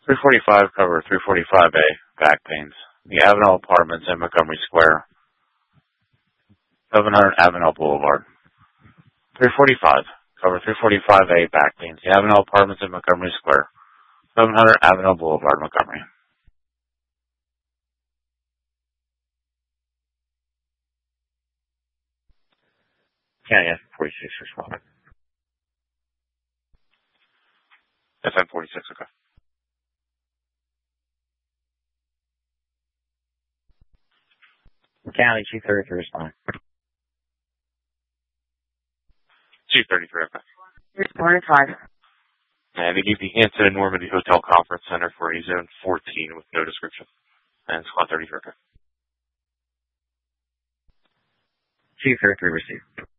345, cover 345A, back pains. The Avenel Apartments in Montgomery Square, 700 Avenel Boulevard. 345, cover 345A, back pains. The Avenel Apartments in Montgomery Square, 700 Avenel Boulevard, Montgomery. County F46 responding. FN46, okay. County Chief 33 responding. Chief 33, okay. Responding 5. And they need the Hampton Normandy Hotel Conference Center for a Zone 14 with no description. And Squad 33, okay. Chief 33 received.